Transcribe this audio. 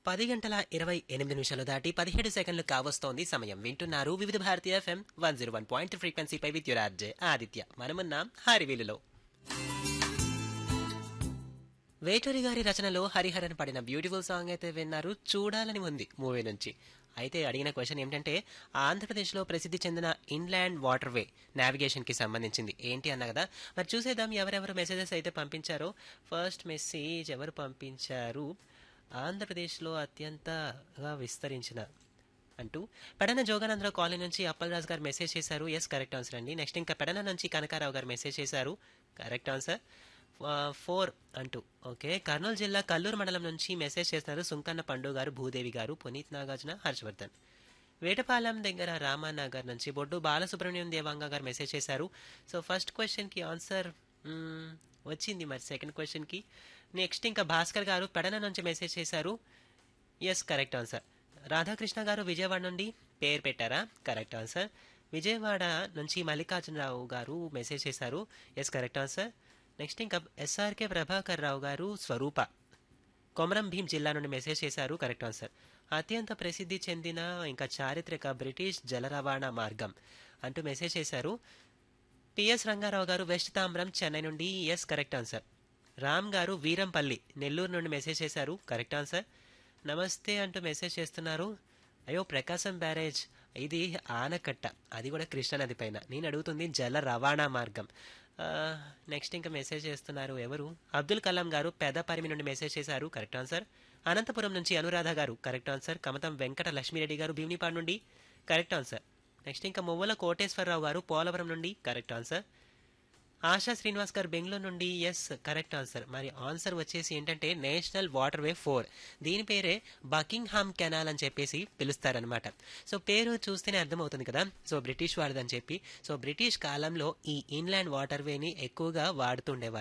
10:28 దాటి 17 సెకండ్లు కావస్తోంది సమయం. వింటున్నారు వివిధ భారతీయ FM 101.3 ఫ్రీక్వెన్సీపై with your RJ Aditya. మనమున్నాం హరివిలులో. వేటూరి గారి రచనలో హరిహరన్ పడిన బ్యూటిఫుల్ సాంగ్ అయితే విన్నారు. చూడాలని ఉంది మూవీ నుంచి. అయితే అడిగిన క్వశ్చన్ ఏంటంటే ఆంధ్రప్రదేశ్లో ప్రసిద్ధి చెందిన ఇన్లాండ్ వాటర్వే నావిగేషన్కి సంబంధించింది ఏంటి అన్న కదా. మరి చూసేద్దాం ఎవరెవరు మెసేజెస్ అయితే పంపించారో. ఫస్ట్ మెసేజ్ ఎవరు పంపించారు? ఆంధ్రప్రదేశ్లో అత్యంతగా విస్తరించిన అంటూ పెడన జోగానందరావు కాలనీ నుంచి అప్పలరాజు గారు మెసేజ్ చేశారు. ఎస్, కరెక్ట్ ఆన్సర్ అండి. నెక్స్ట్ ఇంకా పెడన నుంచి కనకారావు గారు మెసేజ్ చేశారు. Correct answer. 4 అంటూ ఓకే. కర్నూలు జిల్లా కల్లూరు మండలం నుంచి మెసేజ్ చేస్తున్నారు సుంకన్న పండు గారు, భూదేవి గారు, పునీత్ నాగార్జున, హర్షవర్ధన్. వేటపాలెం దగ్గర రామానగర్ నుంచి బొడ్డు బాలసుబ్రహ్మణ్యం దేవాంగ గారు మెసేజ్ చేశారు. సో ఫస్ట్ క్వశ్చన్కి ఆన్సర్ వచ్చింది. మరి సెకండ్ క్వశ్చన్కి నెక్స్ట్ ఇంకా భాస్కర్ గారు పెడన నుంచి మెసేజ్ చేశారు. Yes, correct answer. రాధాకృష్ణ గారు విజయవాడ నుండి పేరు పెట్టారా? Correct answer. విజయవాడ నుంచి మల్లికార్జునరావు గారు మెసేజ్ చేశారు. Yes, correct answer. నెక్స్ట్ ఇంకా ఎస్ఆర్కే ప్రభాకర్ రావు గారు స్వరూప కొమరం భీం జిల్లా నుండి మెసేజ్ చేశారు. Correct answer. అత్యంత ప్రసిద్ధి చెందిన ఇంకా చారిత్రక బ్రిటిష్ జల రవాణా మార్గం అంటూ మెసేజ్ చేశారు. పిఎస్ రంగారావు గారు వెస్ట్ తాంబ్రం చెన్నై నుండి. Yes, correct answer. రామ్ గారు వీరంపల్లి నెల్లూరు నుండి మెసేజ్ చేశారు. Correct answer. నమస్తే అంటూ మెసేజ్ చేస్తున్నారు. అయ్యో, ప్రకాశం బ్యారేజ్ ఇది ఆనకట్ట, అది కూడా కృష్ణానది పైన. నేను అడుగుతుంది జల రవాణా మార్గం. నెక్స్ట్ ఇంకా మెసేజ్ చేస్తున్నారు ఎవరు? అబ్దుల్ కలాం గారు పెదపరిమి నుండి మెసేజ్ చేశారు. Correct answer. అనంతపురం నుంచి అనురాధ గారు కరెక్ట్ ఆన్సర్. కమతం వెంకట లక్ష్మీరెడ్డి గారు భీమినిపాడు నుండి కరెక్ట్ ఆన్సర్. నెక్స్ట్ ఇంకా మువ్వల కోటేశ్వరరావు గారు పోలవరం నుండి కరెక్ట్ ఆన్సర్. ఆశా శ్రీనివాస్ గారు బెంగళూరు నుండి. Yes, correct answer. మరి ఆన్సర్ వచ్చేసి ఏంటంటే నేషనల్ వాటర్వే 4. దీని పేరే బకింగ్హామ్ కెనాల్ అని చెప్పేసి పిలుస్తారనమాట. సో పేరు చూస్తేనే అర్థమవుతుంది కదా, సో బ్రిటిష్ వారిదని చెప్పి. సో బ్రిటిష్ కాలంలో ఈ ఇన్లాండ్ వాటర్వేని ఎక్కువగా వాడుతుండేవారు.